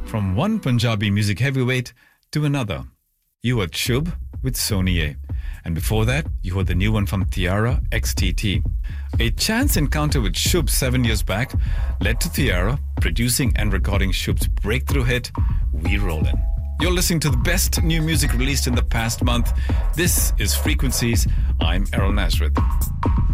From one Punjabi music heavyweight to another. You heard Shubh with Soniye. And before that, you heard the new one from Tiara, XTT. A chance encounter with Shubh 7 years back led to Tiara producing and recording Shubh's breakthrough hit, We Rollin'. You're listening to the best new music released in the past month. This is Frequencies. I'm Errol Nazareth.